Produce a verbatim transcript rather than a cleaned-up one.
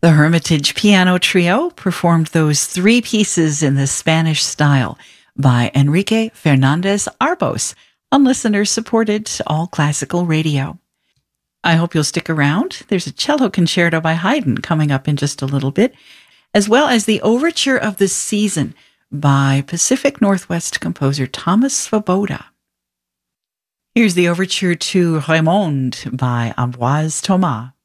The Hermitage Piano Trio performed those three pieces in the Spanish style by Enrique Fernandez Arbos on listener-supported All Classical Radio. I hope you'll stick around. There's a cello concerto by Haydn coming up in just a little bit, as well as the Overture of the Season by Pacific Northwest composer Thomas Svoboda. Here's the Overture to Raymonde by Ambroise Thomas.